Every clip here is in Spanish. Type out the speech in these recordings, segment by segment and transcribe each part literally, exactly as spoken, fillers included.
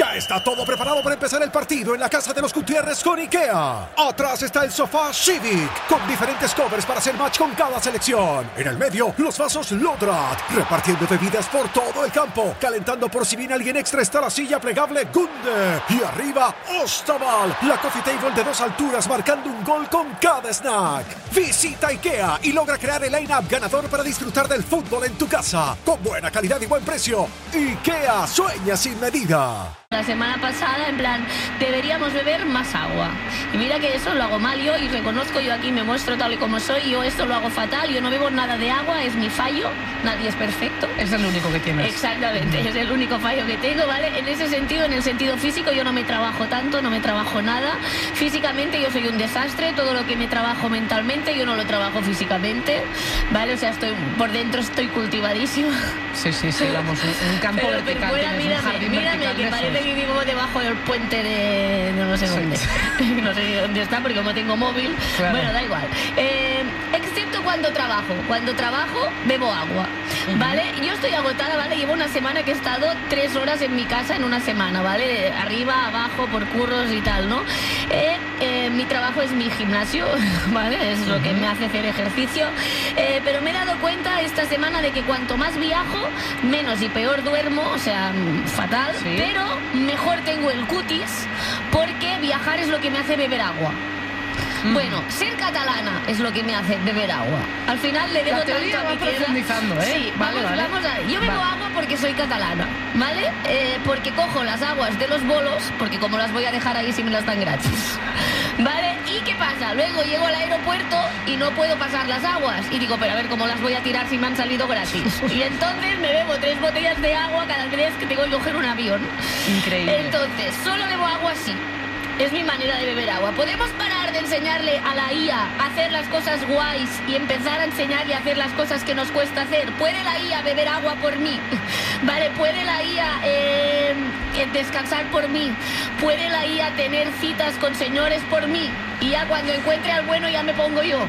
Ya está todo preparado para empezar el partido en la casa de los Gutiérrez con IKEA. Atrás está el sofá Civic, con diferentes covers para hacer match con cada selección. En el medio, los vasos Lodrat, repartiendo bebidas por todo el campo. Calentando por si viene alguien extra está la silla plegable Gunde. Y arriba, Ostaval, la coffee table de dos alturas marcando un gol con cada snack. Visita IKEA y logra crear el line-up ganador para disfrutar del fútbol en tu casa. Con buena calidad y buen precio. IKEA, sueña sin medida. La semana pasada, en plan, deberíamos beber más agua. Y mira que eso lo hago mal yo y reconozco, yo aquí me muestro tal y como soy, yo esto lo hago fatal, yo no bebo nada de agua, es mi fallo, nadie es perfecto. Es el único que tienes. Exactamente, es el único fallo que tengo, ¿vale? En ese sentido, en el sentido físico, yo no me trabajo tanto, no me trabajo nada. Físicamente yo soy un desastre, todo lo que me trabajo mentalmente yo no lo trabajo físicamente, ¿vale? O sea, estoy por dentro estoy cultivadísima. Sí, sí, sí, vamos, un, un campo pero, vertical, pero fuera, tienes mírame, un jardín mírame, vertical que de parece esos. que vivo debajo del puente de, de no sé dónde. Sí. No sé dónde está porque como tengo móvil, claro. Bueno, da igual. Eh, excepto cuando trabajo. Cuando trabajo, bebo agua, uh-huh. ¿Vale? Yo estoy agotada, ¿vale? Llevo una semana que he estado tres horas en mi casa en una semana, ¿vale? De arriba, abajo, por curros y tal, ¿no? Eh, eh, mi trabajo es mi gimnasio, ¿vale? Es uh-huh. lo que me hace hacer ejercicio. Eh, pero me he dado cuenta esta semana de que cuanto más viajo, menos y peor duermo, o sea, fatal, ¿sí? Pero mejor tengo el cutis porque viajar es lo que me hace beber agua. Mm. Bueno, ser catalana es lo que me hace beber agua. Al final le debo la teoría tanto a va mi tierra. Profundizando, ¿eh? Sí, vale, vamos, vale. vamos a ver. Yo bebo vale. agua porque soy catalana, ¿vale? Eh, porque cojo las aguas de los bolos, porque como las voy a dejar ahí si me las dan gratis. ¿Vale? ¿Y qué pasa? Luego llego al aeropuerto y no puedo pasar las aguas. Y digo, pero a ver cómo las voy a tirar si me han salido gratis. Y entonces me bebo tres botellas de agua cada vez que tengo que coger un avión. Increíble. Entonces, solo bebo agua así. Es mi manera de beber agua. ¿Podemos parar de enseñarle a la I A a hacer las cosas guays y empezar a enseñarle a hacer las cosas que nos cuesta hacer? ¿Puede la I A beber agua por mí? ¿Vale? ¿Puede la I A eh, descansar por mí? ¿Puede la I A tener citas con señores por mí? Y ya cuando encuentre al bueno ya me pongo yo.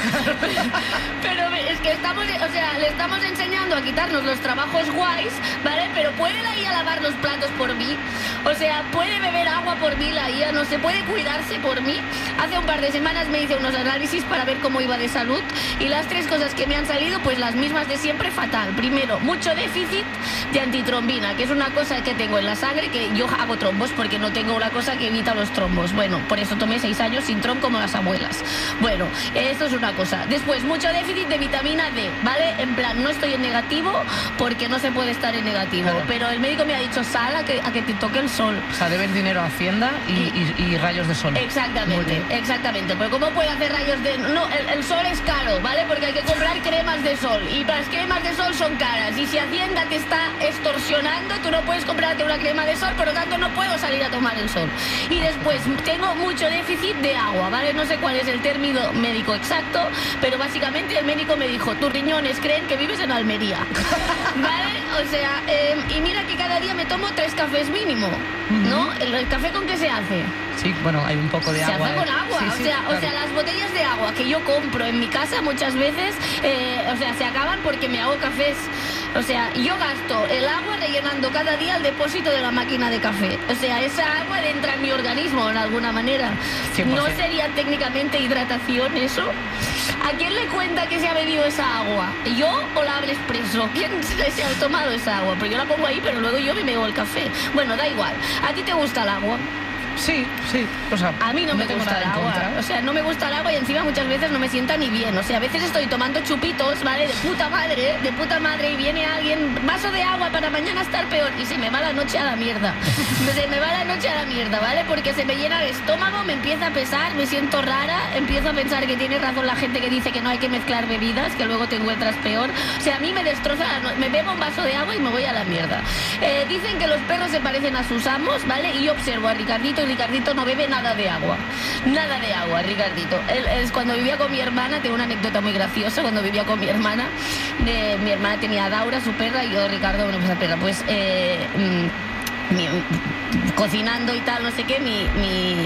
Pero es que estamos, o sea, le estamos enseñando a quitarnos los trabajos guays, ¿vale? Pero ¿puede la I A lavar los platos por mí? O sea, ¿puede beber agua por mí la I A? ¿No se puede cuidarse por mí? Hace un par de semanas me hice unos análisis para ver cómo iba de salud y las tres cosas que me han salido, pues las mismas de siempre, fatal. Primero, mucho déficit de antitrombina, que es una cosa que tengo en la sangre, que yo hago trombos porque no tengo una cosa que evita los trombos. Bueno, por eso tomé seis años sin trom como las abuelas. Bueno, esto es una cosa. Después, mucho déficit de vitamina D, ¿vale? En plan, no estoy en negativo porque no se puede estar en negativo, claro. Pero el médico me ha dicho, sal a que, a que te toque el sol. O sea, debes dinero a Hacienda y, y, y rayos de sol. Exactamente, exactamente. Pero ¿cómo puede hacer rayos de...? No, el, el sol es caro, ¿vale? Porque hay que comprar cremas de sol y las cremas de sol son caras y si Hacienda te está extorsionando, tú no puedes comprarte una crema de sol, por lo tanto no puedo salir a tomar el sol. Y después, tengo mucho déficit de agua, ¿vale? No sé cuál es el término médico exacto, pero básicamente el médico me dijo, tus riñones creen que vives en Almería. ¿Vale? O sea, eh, y mira que cada día me tomo tres cafés mínimo, ¿no? Uh-huh. ¿El, el café con qué se hace? Sí, bueno, hay un poco de se agua. Se hace con agua, sí, o, sí, sea, claro. o sea, las botellas de agua que yo compro en mi casa muchas veces, eh, o sea, se acaban porque me hago cafés. O sea, yo gasto el agua rellenando cada día el depósito de la máquina de café. O sea, esa agua entra en mi organismo de alguna manera. cien por ciento. ¿No sería técnicamente hidratación eso? ¿A quién le cuenta que se ha bebido esa agua? ¿Yo o la Abre Expreso? ¿Quién se ha tomado esa agua? Porque yo la pongo ahí, pero luego yo me bebo el café. Bueno, da igual. ¿A ti te gusta el agua? Sí, sí, o sea, a mí no, no me gusta el agua, contra. o sea, no me gusta el agua y encima muchas veces no me sienta ni bien, o sea, a veces estoy tomando chupitos, ¿vale? De puta madre, de puta madre y viene alguien, vaso de agua para mañana estar peor y se me va la noche a la mierda, se me va la noche a la mierda, ¿vale? Porque se me llena el estómago, me empieza a pesar, me siento rara, empiezo a pensar que tiene razón la gente que dice que no hay que mezclar bebidas, que luego te encuentras peor, o sea, a mí me destroza, me bebo un vaso de agua y me voy a la mierda. Eh, dicen que los perros se parecen a sus amos, ¿vale? Y yo observo a Ricardito y Ricardito no bebe nada de agua, nada de agua, Ricardito. Él, es cuando vivía con mi hermana, tengo una anécdota muy graciosa, cuando vivía con mi hermana, de, mi hermana tenía a Daura, su perra, y yo, Ricardo, bueno, pues la perra, pues, eh, mmm, mi, cocinando y tal, no sé qué, mi, mi,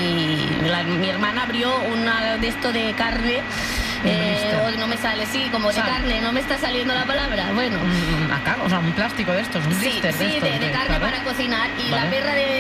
mi, la, mi hermana abrió una de esto de carne, eh, o no me sale, sí, como de Sal. carne, no me está saliendo la palabra, bueno. Acá, o sea, un plástico de estos, un Sí, blister sí, de estos. de, de carne claro. para cocinar, y Vale. la perra de